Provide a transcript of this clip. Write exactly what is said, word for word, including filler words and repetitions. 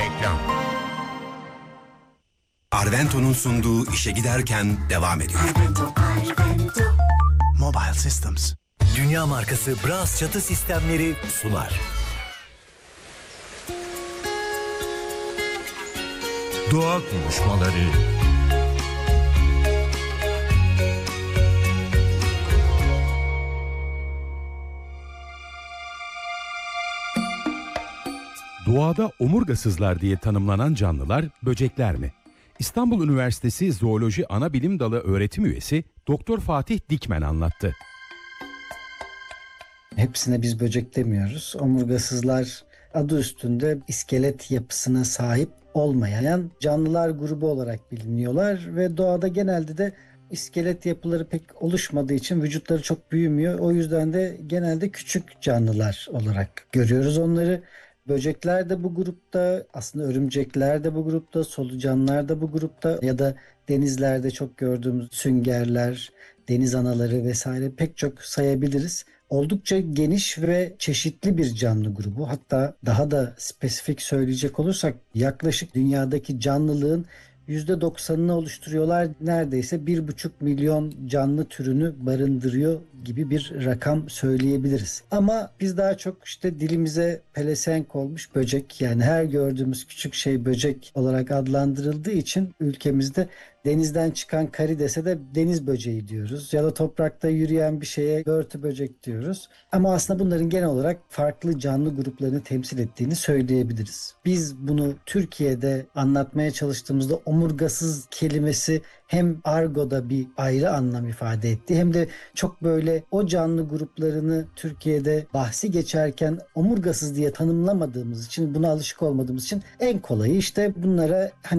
Reklam. Arvento'nun sunduğu işe giderken devam ediyor. Mobile Systems. Dünya markası Bras çatı sistemleri sunar. Doğa konuşmaları. Doğada omurgasızlar diye tanımlanan canlılar böcekler mi? İstanbul Üniversitesi Zooloji Anabilim Dalı öğretim üyesi Doktor Fatih Dikmen anlattı. Hepsine biz böcek demiyoruz. Omurgasızlar adı üstünde iskelet yapısına sahip olmayan canlılar grubu olarak biliniyorlar ve doğada genelde de iskelet yapıları pek oluşmadığı için vücutları çok büyümüyor. O yüzden de genelde küçük canlılar olarak görüyoruz onları. Böcekler de bu grupta, aslında örümcekler de bu grupta, solucanlar da bu grupta ya da denizlerde çok gördüğümüz süngerler, deniz anaları vesaire pek çok sayabiliriz. Oldukça geniş ve çeşitli bir canlı grubu. Hatta daha da spesifik söyleyecek olursak yaklaşık dünyadaki canlılığın yüzde doksanını oluşturuyorlar. Neredeyse bir buçuk milyon canlı türünü barındırıyor gibi bir rakam söyleyebiliriz. Ama biz daha çok işte dilimize pelesenk olmuş böcek, yani her gördüğümüz küçük şey böcek olarak adlandırıldığı için ülkemizde denizden çıkan karidese de deniz böceği diyoruz. Ya da toprakta yürüyen bir şeye börtü böcek diyoruz. Ama aslında bunların genel olarak farklı canlı gruplarını temsil ettiğini söyleyebiliriz. Biz bunu Türkiye'de anlatmaya çalıştığımızda omurgasız kelimesi hem argoda bir ayrı anlam ifade etti, hem de çok böyle o canlı gruplarını Türkiye'de bahsi geçerken omurgasız diye tanımlamadığımız için, buna alışık olmadığımız için en kolayı işte bunlara hani